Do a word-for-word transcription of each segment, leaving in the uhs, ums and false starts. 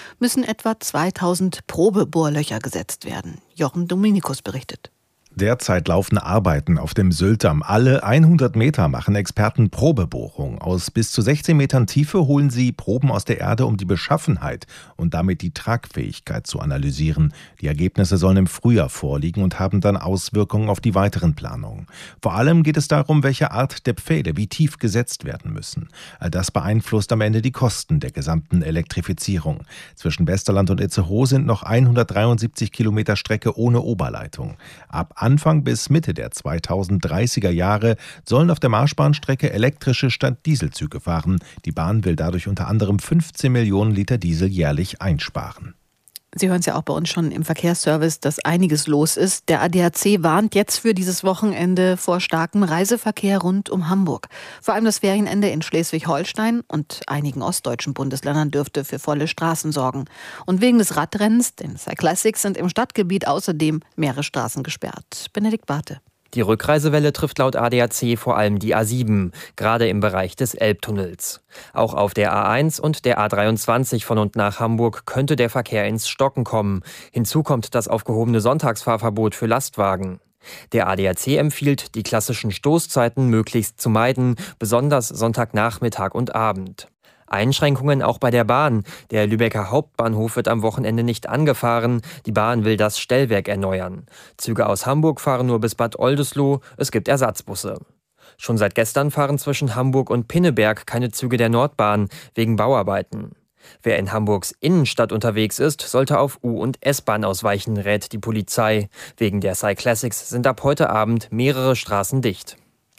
müssen etwa zweitausend Probebohrlöcher gesetzt werden. Jochen Dominikus berichtet. Derzeit laufen Arbeiten auf dem Syltdamm. Alle hundert Meter machen Experten Probebohrungen. Aus bis zu sechzehn Metern Tiefe holen sie Proben aus der Erde, um die Beschaffenheit und damit die Tragfähigkeit zu analysieren. Die Ergebnisse sollen im Frühjahr vorliegen und haben dann Auswirkungen auf die weiteren Planungen. Vor allem geht es darum, welche Art der Pfähle wie tief gesetzt werden müssen. All das beeinflusst am Ende die Kosten der gesamten Elektrifizierung. Zwischen Westerland und Itzehoe sind noch hundertdreiundsiebzig Kilometer Strecke ohne Oberleitung. Ab Anfang bis Mitte der zweitausenddreißiger Jahre sollen auf der Marschbahnstrecke elektrische statt Dieselzüge fahren. Die Bahn will dadurch unter anderem fünfzehn Millionen Liter Diesel jährlich einsparen. Sie hören es ja auch bei uns schon im Verkehrsservice, dass einiges los ist. Der A D A C warnt jetzt für dieses Wochenende vor starkem Reiseverkehr rund um Hamburg. Vor allem das Ferienende in Schleswig-Holstein und einigen ostdeutschen Bundesländern dürfte für volle Straßen sorgen. Und wegen des Radrennens, den Cyclassics, sind im Stadtgebiet außerdem mehrere Straßen gesperrt. Benedikt Barthe. Die Rückreisewelle trifft laut A D A C vor allem die A sieben, gerade im Bereich des Elbtunnels. Auch auf der A eins und der A dreiundzwanzig von und nach Hamburg könnte der Verkehr ins Stocken kommen. Hinzu kommt das aufgehobene Sonntagsfahrverbot für Lastwagen. Der A D A C empfiehlt, die klassischen Stoßzeiten möglichst zu meiden, besonders Sonntagnachmittag und Abend. Einschränkungen auch bei der Bahn. Der Lübecker Hauptbahnhof wird am Wochenende nicht angefahren. Die Bahn will das Stellwerk erneuern. Züge aus Hamburg fahren nur bis Bad Oldesloe. Es gibt Ersatzbusse. Schon seit gestern fahren zwischen Hamburg und Pinneberg keine Züge der Nordbahn wegen Bauarbeiten. Wer in Hamburgs Innenstadt unterwegs ist, sollte auf U- und S-Bahn ausweichen, rät die Polizei. Wegen der Cyclassics sind ab heute Abend mehrere Straßen dicht.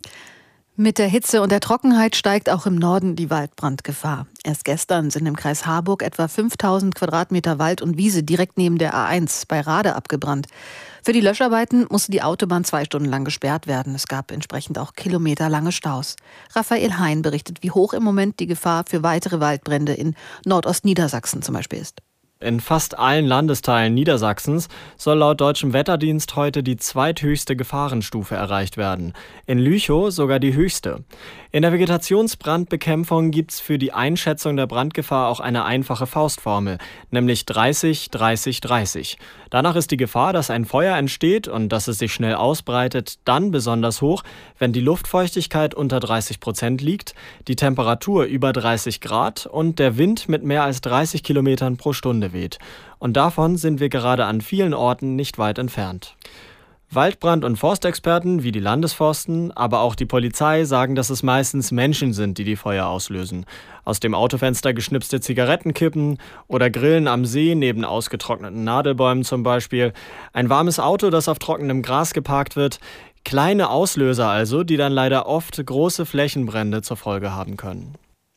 Mit der Hitze und der Trockenheit steigt auch im Norden die Waldbrandgefahr. Erst gestern sind im Kreis Harburg etwa fünftausend Quadratmeter Wald und Wiese direkt neben der A eins bei Rade abgebrannt. Für die Löscharbeiten musste die Autobahn zwei Stunden lang gesperrt werden. Es gab entsprechend auch kilometerlange Staus. Raphael Hein berichtet, wie hoch im Moment die Gefahr für weitere Waldbrände in Nordostniedersachsen zum Beispiel ist. In fast allen Landesteilen Niedersachsens soll laut deutschem Wetterdienst heute die zweithöchste Gefahrenstufe erreicht werden. In Lüchow sogar die höchste. In der Vegetationsbrandbekämpfung gibt es für die Einschätzung der Brandgefahr auch eine einfache Faustformel, nämlich dreißig, dreißig, dreißig. Danach ist die Gefahr, dass ein Feuer entsteht und dass es sich schnell ausbreitet, dann besonders hoch, wenn die Luftfeuchtigkeit unter dreißig Prozent liegt, die Temperatur über dreißig Grad und der Wind mit mehr als dreißig Kilometern pro Stunde weht. Und davon sind wir gerade an vielen Orten nicht weit entfernt. Waldbrand- und Forstexperten wie die Landesforsten, aber auch die Polizei sagen, dass es meistens Menschen sind, die die Feuer auslösen. Aus dem Autofenster geschnipste Zigarettenkippen oder Grillen am See neben ausgetrockneten Nadelbäumen zum Beispiel. Ein warmes Auto, das auf trockenem Gras geparkt wird. Kleine Auslöser also, die dann leider oft große Flächenbrände zur Folge haben können.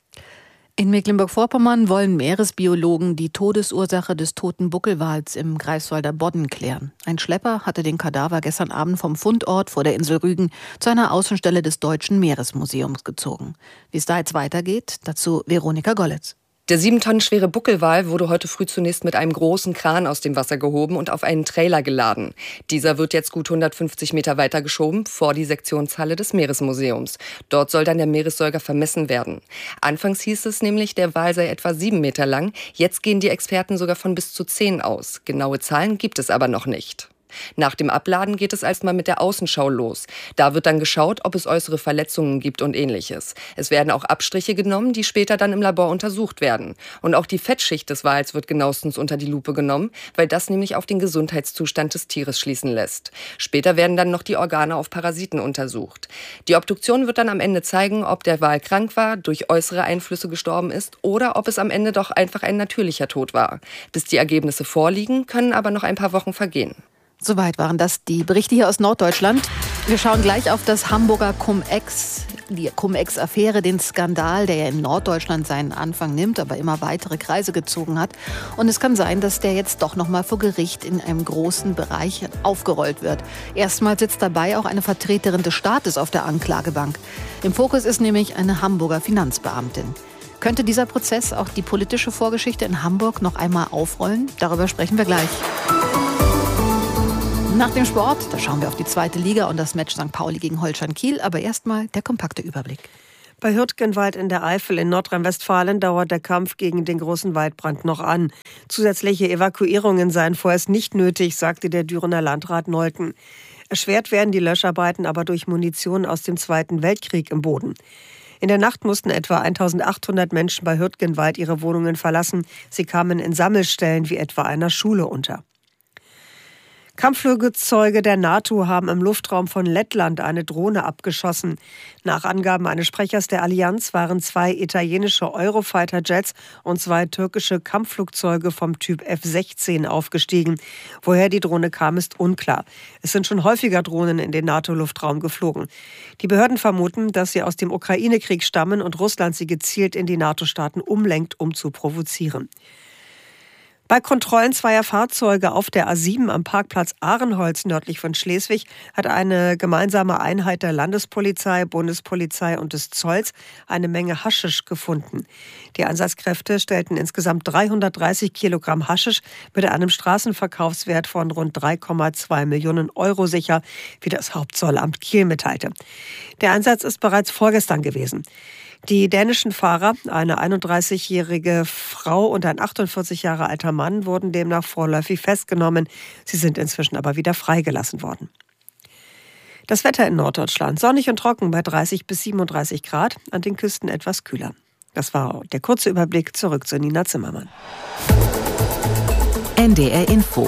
In Mecklenburg-Vorpommern wollen Meeresbiologen die Todesursache des toten Buckelwals im Greifswalder Bodden klären. Ein Schlepper hatte den Kadaver gestern Abend vom Fundort vor der Insel Rügen zu einer Außenstelle des Deutschen Meeresmuseums gezogen. Wie es da jetzt weitergeht, dazu Veronika Gollitz. Der sieben Tonnen schwere Buckelwal wurde heute früh zunächst mit einem großen Kran aus dem Wasser gehoben und auf einen Trailer geladen. Dieser wird jetzt gut hundertfünfzig Meter weiter geschoben, vor die Sektionshalle des Meeresmuseums. Dort soll dann der Meeressäuger vermessen werden. Anfangs hieß es nämlich, der Wal sei etwa sieben Meter lang. Jetzt gehen die Experten sogar von bis zu zehn aus. Genaue Zahlen gibt es aber noch nicht. Nach dem Abladen geht es erstmal mit der Außenschau los. Da wird dann geschaut, ob es äußere Verletzungen gibt und Ähnliches. Es werden auch Abstriche genommen, die später dann im Labor untersucht werden. Und auch die Fettschicht des Wals wird genauestens unter die Lupe genommen, weil das nämlich auf den Gesundheitszustand des Tieres schließen lässt. Später werden dann noch die Organe auf Parasiten untersucht. Die Obduktion wird dann am Ende zeigen, ob der Wal krank war, durch äußere Einflüsse gestorben ist oder ob es am Ende doch einfach ein natürlicher Tod war. Bis die Ergebnisse vorliegen, können aber noch ein paar Wochen vergehen. Soweit waren das die Berichte hier aus Norddeutschland. Wir schauen gleich auf das Hamburger Cum-Ex, die Cum-Ex-Affäre, den Skandal, der ja in Norddeutschland seinen Anfang nimmt, aber immer weitere Kreise gezogen hat. Und es kann sein, dass der jetzt doch noch mal vor Gericht in einem großen Bereich aufgerollt wird. Erstmal sitzt dabei auch eine Vertreterin des Staates auf der Anklagebank. Im Fokus ist nämlich eine Hamburger Finanzbeamtin. Könnte dieser Prozess auch die politische Vorgeschichte in Hamburg noch einmal aufrollen? Darüber sprechen wir gleich. Nach dem Sport, da schauen wir auf die zweite Liga und das Match Sankt Pauli gegen Holstein Kiel. Aber erstmal der kompakte Überblick. Bei Hürtgenwald in der Eifel in Nordrhein-Westfalen dauert der Kampf gegen den großen Waldbrand noch an. Zusätzliche Evakuierungen seien vorerst nicht nötig, sagte der Dürener Landrat Nolten. Erschwert werden die Löscharbeiten aber durch Munition aus dem Zweiten Weltkrieg im Boden. In der Nacht mussten etwa eintausendachthundert Menschen bei Hürtgenwald ihre Wohnungen verlassen. Sie kamen in Sammelstellen wie etwa einer Schule unter. Kampfflugzeuge der NATO haben im Luftraum von Lettland eine Drohne abgeschossen. Nach Angaben eines Sprechers der Allianz waren zwei italienische Eurofighter-Jets und zwei türkische Kampfflugzeuge vom Typ F sechzehn aufgestiegen. Woher die Drohne kam, ist unklar. Es sind schon häufiger Drohnen in den NATO-Luftraum geflogen. Die Behörden vermuten, dass sie aus dem Ukraine-Krieg stammen und Russland sie gezielt in die NATO-Staaten umlenkt, um zu provozieren. Bei Kontrollen zweier Fahrzeuge auf der A sieben am Parkplatz Ahrenholz nördlich von Schleswig hat eine gemeinsame Einheit der Landespolizei, Bundespolizei und des Zolls eine Menge Haschisch gefunden. Die Einsatzkräfte stellten insgesamt dreihundertdreißig Kilogramm Haschisch mit einem Straßenverkaufswert von rund drei Komma zwei Millionen Euro sicher, wie das Hauptzollamt Kiel mitteilte. Der Einsatz ist bereits vorgestern gewesen. Die dänischen Fahrer, eine einunddreißigjährige Frau und ein achtundvierzig Jahre alter Mann, wurden demnach vorläufig festgenommen. Sie sind inzwischen aber wieder freigelassen worden. Das Wetter in Norddeutschland: sonnig und trocken bei dreißig bis siebenunddreißig Grad, an den Küsten etwas kühler. Das war der kurze Überblick. Zurück zu Nina Zimmermann. N D R Info.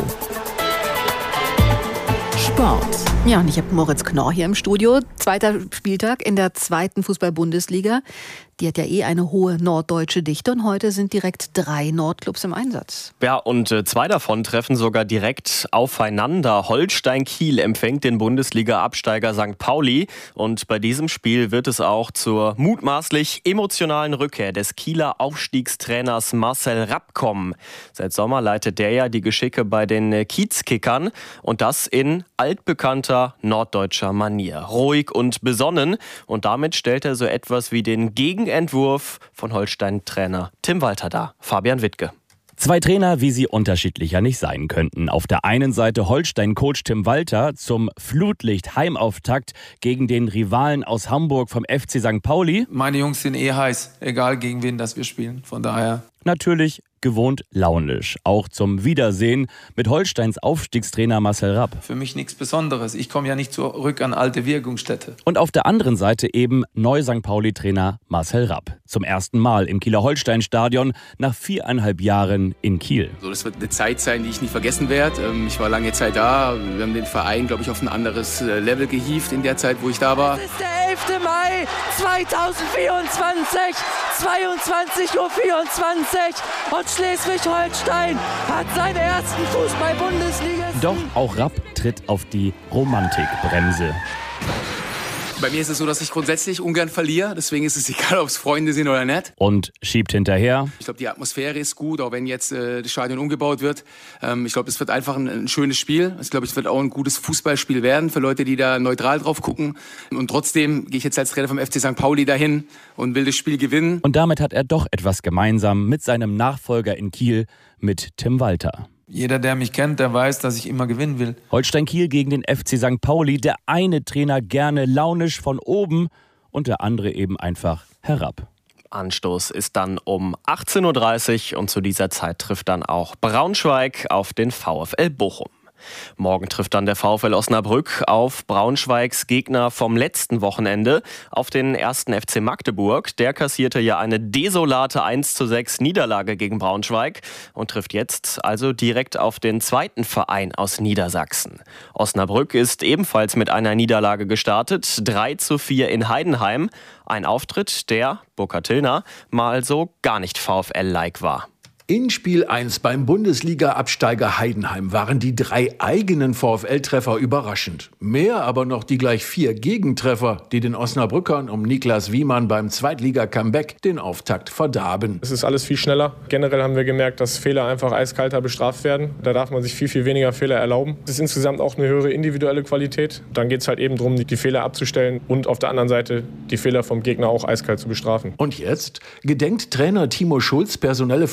Sport. Ja, und ich habe Moritz Knorr hier im Studio. Zweiter Spieltag in der zweiten Fußball-Bundesliga. Die hat ja eh eine hohe norddeutsche Dichte und heute sind direkt drei Nordclubs im Einsatz. Ja, und äh, zwei davon treffen sogar direkt aufeinander. Holstein Kiel empfängt den Bundesliga-Absteiger Sankt Pauli und bei diesem Spiel wird es auch zur mutmaßlich emotionalen Rückkehr des Kieler Aufstiegstrainers Marcel Rapp kommen. Seit Sommer leitet der ja die Geschicke bei den äh, Kiezkickern und das in altbekannter norddeutscher Manier. Ruhig und besonnen und damit stellt er so etwas wie den Gegen Entwurf von Holstein-Trainer Tim Walter dar. Fabian Wittke. Zwei Trainer, wie sie unterschiedlicher nicht sein könnten. Auf der einen Seite Holstein-Coach Tim Walter zum Flutlicht-Heimauftakt gegen den Rivalen aus Hamburg vom F C Sankt Pauli. Meine Jungs sind eh heiß, egal gegen wen das wir spielen. Von daher. Natürlich gewohnt launisch. Auch zum Wiedersehen mit Holsteins Aufstiegstrainer Marcel Rapp. Für mich nichts Besonderes. Ich komme ja nicht zurück an alte Wirkungsstätte. Und auf der anderen Seite eben Neu-Sankt Pauli-Trainer Marcel Rapp. Zum ersten Mal im Kieler Holstein-Stadion nach viereinhalb Jahren in Kiel. So, das wird eine Zeit sein, die ich nicht vergessen werde. Ich war lange Zeit da. Wir haben den Verein, glaube ich, auf ein anderes Level gehievt in der Zeit, wo ich da war. Es ist der elfte Mai zweitausendvierundzwanzig, zweiundzwanzig Uhr vierundzwanzig und Schleswig-Holstein hat seinen ersten Fußball-Bundesliga. Doch auch Rapp tritt auf die Romantikbremse. Bei mir ist es so, dass ich grundsätzlich ungern verliere. Deswegen ist es egal, ob es Freunde sind oder nicht. Und schiebt hinterher. Ich glaube, die Atmosphäre ist gut, auch wenn jetzt äh, das Stadion umgebaut wird. Ähm, ich glaube, es wird einfach ein, ein schönes Spiel. Ich glaube, es wird auch ein gutes Fußballspiel werden für Leute, die da neutral drauf gucken. Und trotzdem gehe ich jetzt als Trainer vom F C Sankt Pauli dahin und will das Spiel gewinnen. Und damit hat er doch etwas gemeinsam mit seinem Nachfolger in Kiel, mit Tim Walter. Jeder, der mich kennt, der weiß, dass ich immer gewinnen will. Holstein Kiel gegen den F C Sankt Pauli. Der eine Trainer gerne launisch von oben und der andere eben einfach herab. Anstoß ist dann um achtzehn Uhr dreißig und zu dieser Zeit trifft dann auch Braunschweig auf den VfL Bochum. Morgen trifft dann der VfL Osnabrück auf Braunschweigs Gegner vom letzten Wochenende, auf den ersten F C Magdeburg. Der kassierte ja eine desolate eins zu sechs Niederlage gegen Braunschweig und trifft jetzt also direkt auf den zweiten Verein aus Niedersachsen. Osnabrück ist ebenfalls mit einer Niederlage gestartet, drei zu vier in Heidenheim. Ein Auftritt, der, Burkhard Tillner, mal so gar nicht VfL-like war. In Spiel eins beim Bundesliga-Absteiger Heidenheim waren die drei eigenen VfL-Treffer überraschend. Mehr aber noch die gleich vier Gegentreffer, die den Osnabrückern um Niklas Wiemann beim Zweitliga-Comeback den Auftakt verdarben. Es ist alles viel schneller. Generell haben wir gemerkt, dass Fehler einfach eiskalter bestraft werden. Da darf man sich viel, viel weniger Fehler erlauben. Es ist insgesamt auch eine höhere individuelle Qualität. Dann geht es halt eben darum, die Fehler abzustellen und auf der anderen Seite die Fehler vom Gegner auch eiskalt zu bestrafen. Und jetzt gedenkt Trainer Timo Schulz personelle Veränderungen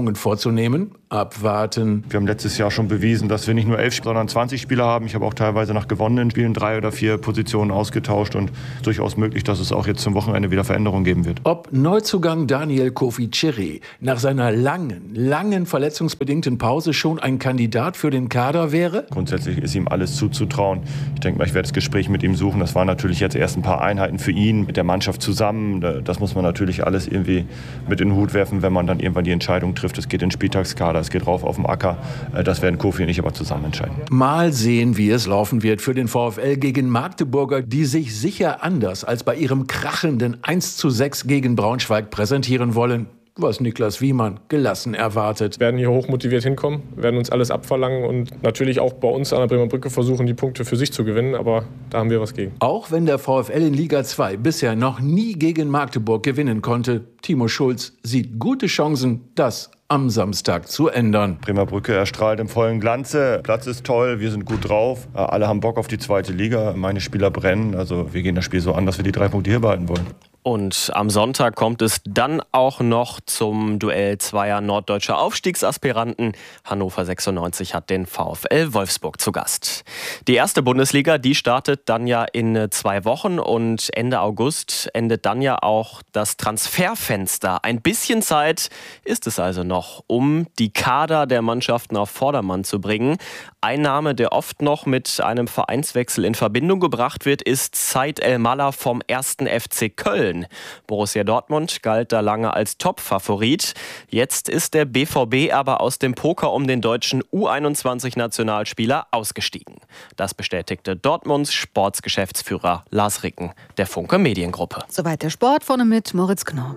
Änderungen vorzunehmen? Abwarten. Wir haben letztes Jahr schon bewiesen, dass wir nicht nur elf, sondern zwanzig Spieler haben. Ich habe auch teilweise nach gewonnenen Spielen drei oder vier Positionen ausgetauscht und durchaus möglich, dass es auch jetzt zum Wochenende wieder Veränderungen geben wird. Ob Neuzugang Daniel Kofi Chiré nach seiner langen, langen verletzungsbedingten Pause schon ein Kandidat für den Kader wäre? Grundsätzlich ist ihm alles zuzutrauen. Ich denke mal, ich werde das Gespräch mit ihm suchen. Das waren natürlich jetzt erst ein paar Einheiten für ihn mit der Mannschaft zusammen. Das muss man natürlich alles irgendwie mit in den Hut werfen, wenn man dann irgendwann die Entscheidung trifft. Es geht in den Spieltagskader, es geht rauf auf den Acker. Das werden Kofi und ich aber zusammen entscheiden. Mal sehen, wie es laufen wird für den VfL gegen Magdeburger, die sich sicher anders als bei ihrem krachenden eins zu sechs gegen Braunschweig präsentieren wollen, was Niklas Wiemann gelassen erwartet. Wir werden hier hochmotiviert hinkommen, werden uns alles abverlangen und natürlich auch bei uns an der Bremer Brücke versuchen, die Punkte für sich zu gewinnen, aber da haben wir was gegen. Auch wenn der VfL in Liga zwei bisher noch nie gegen Magdeburg gewinnen konnte, Timo Schulz sieht gute Chancen, das am Samstag zu ändern. Bremer Brücke erstrahlt im vollen Glanze. Platz ist toll, wir sind gut drauf. Alle haben Bock auf die zweite Liga. Meine Spieler brennen. Also wir gehen das Spiel so an, dass wir die drei Punkte hier behalten wollen. Und am Sonntag kommt es dann auch noch zum Duell zweier norddeutscher Aufstiegsaspiranten. Hannover sechsundneunzig hat den VfL Wolfsburg zu Gast. Die erste Bundesliga, die startet dann ja in zwei Wochen und Ende August endet dann ja auch das Transferfenster. Ein bisschen Zeit ist es also noch, um die Kader der Mannschaften auf Vordermann zu bringen. Ein Name, der oft noch mit einem Vereinswechsel in Verbindung gebracht wird, ist Said El-Mallah vom ersten F C Köln. Borussia Dortmund galt da lange als Top-Favorit. Jetzt ist der B V B aber aus dem Poker um den deutschen U einundzwanzig-Nationalspieler ausgestiegen. Das bestätigte Dortmunds Sportsgeschäftsführer Lars Ricken der Funke Mediengruppe. Soweit der Sport, vorne mit Moritz Knorr.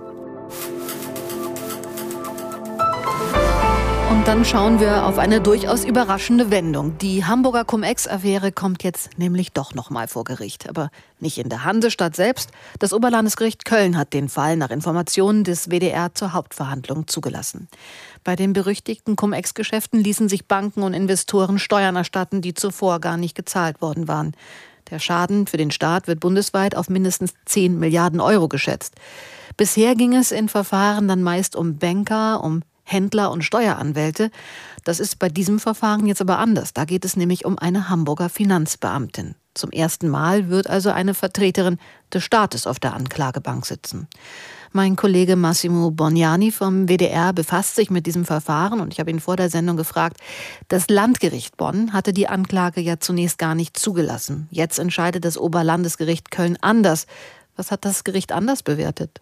Und dann schauen wir auf eine durchaus überraschende Wendung. Die Hamburger Cum-Ex-Affäre kommt jetzt nämlich doch noch mal vor Gericht. Aber nicht in der Hansestadt selbst. Das Oberlandesgericht Köln hat den Fall nach Informationen des W D R zur Hauptverhandlung zugelassen. Bei den berüchtigten Cum-Ex-Geschäften ließen sich Banken und Investoren Steuern erstatten, die zuvor gar nicht gezahlt worden waren. Der Schaden für den Staat wird bundesweit auf mindestens zehn Milliarden Euro geschätzt. Bisher ging es in Verfahren dann meist um Banker, um Händler und Steueranwälte. Das ist bei diesem Verfahren jetzt aber anders. Da geht es nämlich um eine Hamburger Finanzbeamtin. Zum ersten Mal wird also eine Vertreterin des Staates auf der Anklagebank sitzen. Mein Kollege Massimo Boniani vom W D R befasst sich mit diesem Verfahren und ich habe ihn vor der Sendung gefragt, das Landgericht Bonn hatte die Anklage ja zunächst gar nicht zugelassen. Jetzt entscheidet das Oberlandesgericht Köln anders. Was hat das Gericht anders bewertet?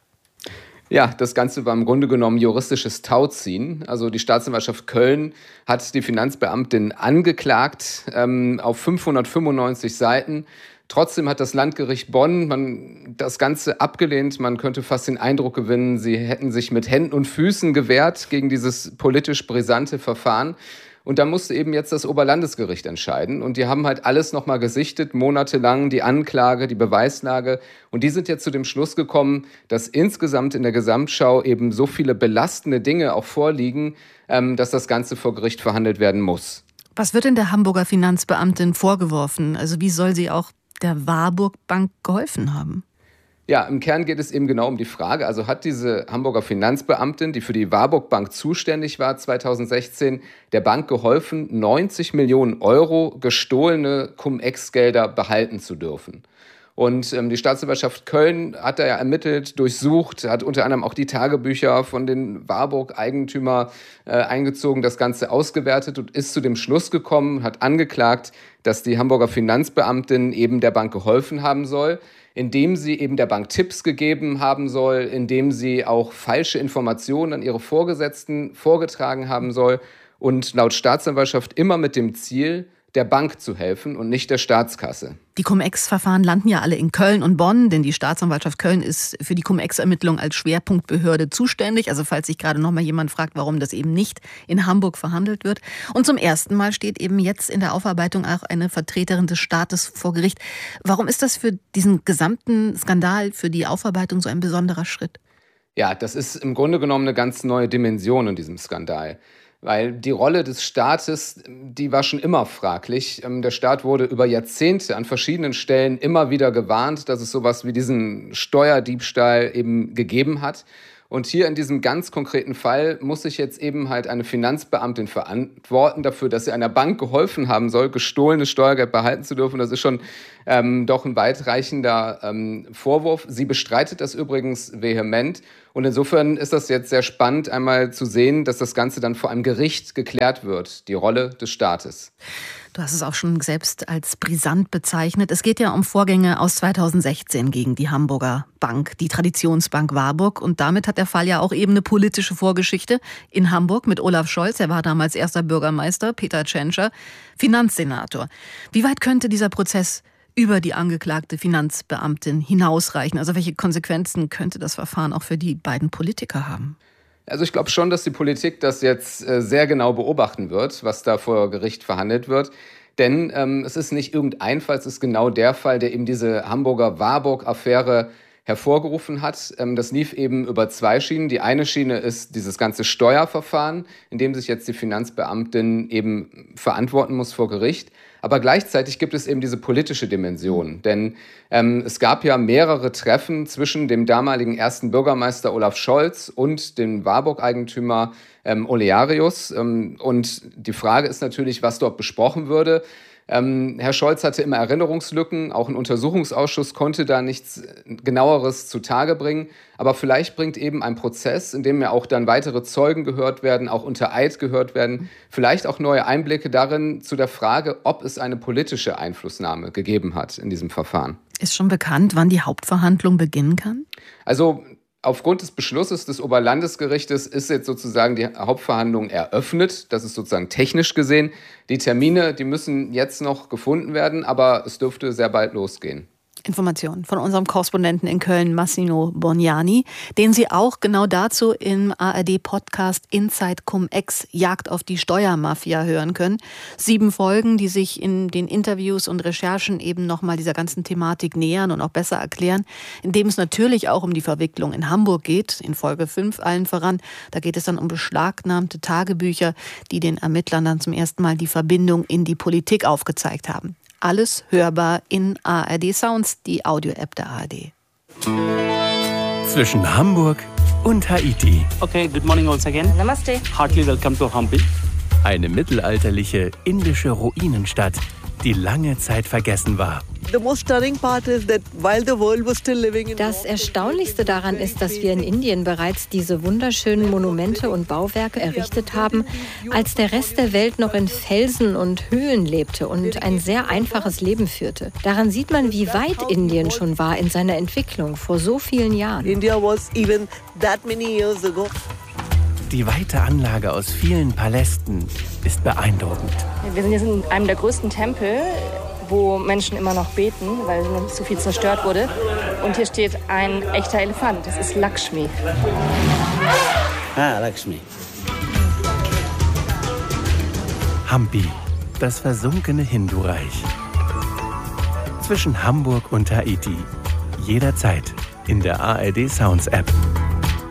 Ja, das Ganze war im Grunde genommen juristisches Tauziehen. Also die Staatsanwaltschaft Köln hat die Finanzbeamtin angeklagt ähm, auf fünfhundertfünfundneunzig Seiten. Trotzdem hat das Landgericht Bonn man das Ganze abgelehnt. Man könnte fast den Eindruck gewinnen, sie hätten sich mit Händen und Füßen gewehrt gegen dieses politisch brisante Verfahren. Und da musste eben jetzt das Oberlandesgericht entscheiden. Und die haben halt alles nochmal gesichtet, monatelang, die Anklage, die Beweislage. Und die sind jetzt zu dem Schluss gekommen, dass insgesamt in der Gesamtschau eben so viele belastende Dinge auch vorliegen, ähm, dass das Ganze vor Gericht verhandelt werden muss. Was wird denn der Hamburger Finanzbeamtin vorgeworfen? Also wie soll sie auch der Warburg Bank geholfen haben? Ja, im Kern geht es eben genau um die Frage, also hat diese Hamburger Finanzbeamtin, die für die Warburg Bank zuständig war zweitausendsechzehn, der Bank geholfen, neunzig Millionen Euro gestohlene Cum-Ex-Gelder behalten zu dürfen. Und ähm, die Staatsanwaltschaft Köln hat da ja ermittelt, durchsucht, hat unter anderem auch die Tagebücher von den Warburg-Eigentümer äh, eingezogen, das Ganze ausgewertet und ist zu dem Schluss gekommen, hat angeklagt, dass die Hamburger Finanzbeamtin eben der Bank geholfen haben soll, indem sie eben der Bank Tipps gegeben haben soll, indem sie auch falsche Informationen an ihre Vorgesetzten vorgetragen haben soll und laut Staatsanwaltschaft immer mit dem Ziel, der Bank zu helfen und nicht der Staatskasse. Die Cum-Ex-Verfahren landen ja alle in Köln und Bonn, denn die Staatsanwaltschaft Köln ist für die Cum-Ex-Ermittlung als Schwerpunktbehörde zuständig. Also falls sich gerade noch mal jemand fragt, warum das eben nicht in Hamburg verhandelt wird. Und zum ersten Mal steht eben jetzt in der Aufarbeitung auch eine Vertreterin des Staates vor Gericht. Warum ist das für diesen gesamten Skandal, für die Aufarbeitung so ein besonderer Schritt? Ja, das ist im Grunde genommen eine ganz neue Dimension in diesem Skandal. Weil die Rolle des Staates, die war schon immer fraglich. Der Staat wurde über Jahrzehnte an verschiedenen Stellen immer wieder gewarnt, dass es sowas wie diesen Steuerdiebstahl eben gegeben hat. Und hier in diesem ganz konkreten Fall muss sich jetzt eben halt eine Finanzbeamtin verantworten dafür, dass sie einer Bank geholfen haben soll, gestohlenes Steuergeld behalten zu dürfen. Das ist schon ähm, doch ein weitreichender ähm, Vorwurf. Sie bestreitet das übrigens vehement. Und insofern ist das jetzt sehr spannend, einmal zu sehen, dass das Ganze dann vor einem Gericht geklärt wird, die Rolle des Staates. Du hast es auch schon selbst als brisant bezeichnet. Es geht ja um Vorgänge aus zweitausendsechzehn gegen die Hamburger Bank, die Traditionsbank Warburg. Und damit hat der Fall ja auch eben eine politische Vorgeschichte in Hamburg mit Olaf Scholz. Er war damals erster Bürgermeister, Peter Tschentscher, Finanzsenator. Wie weit könnte dieser Prozess über die angeklagte Finanzbeamtin hinausreichen? Also welche Konsequenzen könnte das Verfahren auch für die beiden Politiker haben? Also ich glaube schon, dass die Politik das jetzt sehr genau beobachten wird, was da vor Gericht verhandelt wird. Denn ähm, es ist nicht irgendein Fall, es ist genau der Fall, der eben diese Hamburger Warburg-Affäre hervorgerufen hat. Ähm, das lief eben über zwei Schienen. Die eine Schiene ist dieses ganze Steuerverfahren, in dem sich jetzt die Finanzbeamtin eben verantworten muss vor Gericht. Aber gleichzeitig gibt es eben diese politische Dimension. Denn ähm, es gab ja mehrere Treffen zwischen dem damaligen ersten Bürgermeister Olaf Scholz und dem Warburg-Eigentümer ähm, Olearius. Ähm, und die Frage ist natürlich, was dort besprochen würde. Ähm, Herr Scholz hatte immer Erinnerungslücken, auch ein Untersuchungsausschuss konnte da nichts Genaueres zutage bringen. Aber vielleicht bringt eben ein Prozess, in dem ja auch dann weitere Zeugen gehört werden, auch unter Eid gehört werden, vielleicht auch neue Einblicke darin zu der Frage, ob es eine politische Einflussnahme gegeben hat in diesem Verfahren. Ist schon bekannt, wann die Hauptverhandlung beginnen kann? Also aufgrund des Beschlusses des Oberlandesgerichtes ist jetzt sozusagen die Hauptverhandlung eröffnet. Das ist sozusagen technisch gesehen. Die Termine, die müssen jetzt noch gefunden werden, aber es dürfte sehr bald losgehen. Informationen von unserem Korrespondenten in Köln, Massimo Borgnani, den Sie auch genau dazu im A R D-Podcast Inside Cum-Ex Jagd auf die Steuermafia hören können. Sieben Folgen, die sich in den Interviews und Recherchen eben nochmal dieser ganzen Thematik nähern und auch besser erklären, indem es natürlich auch um die Verwicklung in Hamburg geht, in Folge fünf allen voran. Da geht es dann um beschlagnahmte Tagebücher, die den Ermittlern dann zum ersten Mal die Verbindung in die Politik aufgezeigt haben. Alles hörbar in A R D Sounds, die Audio-App der A R D. Zwischen Hamburg und Haiti. Okay, good morning once again. Namaste. Heartily welcome to Hampi. Eine mittelalterliche indische Ruinenstadt, die lange Zeit vergessen war. Das Erstaunlichste daran ist, dass wir in Indien bereits diese wunderschönen Monumente und Bauwerke errichtet haben, als der Rest der Welt noch in Felsen und Höhlen lebte und ein sehr einfaches Leben führte. Daran sieht man, wie weit Indien schon war in seiner Entwicklung vor so vielen Jahren. India was even that many years ago. Die weite Anlage aus vielen Palästen ist beeindruckend. Wir sind jetzt in einem der größten Tempel, wo Menschen immer noch beten, weil noch nicht so viel zerstört wurde. Und hier steht ein echter Elefant. Das ist Lakshmi. Ah, Lakshmi. Hampi, das versunkene Hindu-Reich. Zwischen Hamburg und Haiti. Jederzeit in der A R D Sounds App.